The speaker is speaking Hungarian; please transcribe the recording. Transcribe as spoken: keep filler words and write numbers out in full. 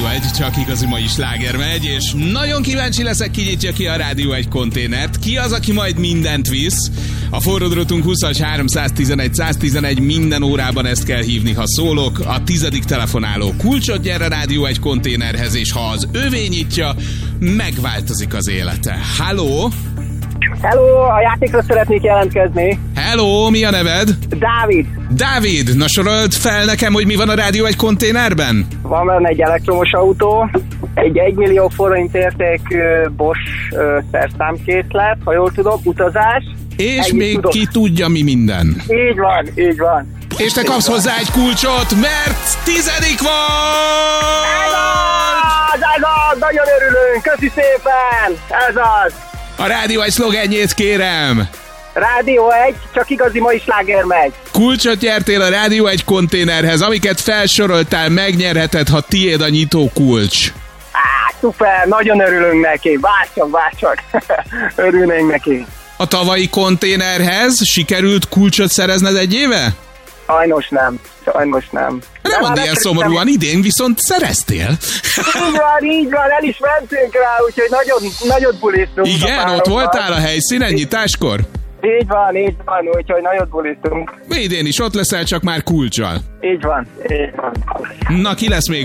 egy, csak igazi mai sláger megy, és nagyon kíváncsi leszek, ki nyitja ki a Rádió egy konténert. Ki az, aki majd mindent visz? A forródrotunk húszas háromszáztizenegy száztizenegy, minden órában ezt kell hívni, ha szólok. A tizedik telefonáló kulcsot nyer a Rádió egy konténerhez, és ha az övé nyitja, megváltozik az élete. Halló? Hello, a játékra szeretnék jelentkezni. Hello, mi a neved? Dávid. Dávid, na sorold fel nekem, hogy mi van a Rádió egy konténerben? Van benne egy elektromos autó, egy egymillió forint értékű Bosch szerszámkészlet, ha jól tudom, utazás. És Ennyit még tudok. ki tudja, mi minden. Így van, így van. És te kapsz hozzá egy kulcsot, mert tizedik vagy! Ez az, ez az, nagyon örülünk, köszi szépen, ez az. A Rádió egy szlogenjét kérem. Rádió egy, csak igazi mai sláger megy. Kulcsot nyertél a Rádió egy konténerhez, amiket felsoroltál, megnyerheted, ha tiéd a nyitó kulcs. Á, szuper, nagyon örülünk neki, várcsak, várcsak. Örülnénk neki. A tavalyi konténerhez sikerült kulcsot szerezned egy éve? Sajnos nem, sajnos nem. Nem mondd ilyen szomorúan, idén viszont szereztél. Így van, így van, el is mentünk rá, úgyhogy nagyon, nagyot bulisztunk. Igen, ott voltál a helyszínen nyitáskor? Így van, így van, úgyhogy nagyot bulisztunk. Idén is ott leszel, csak már kulccsal. Így van, így van. Na, ki lesz még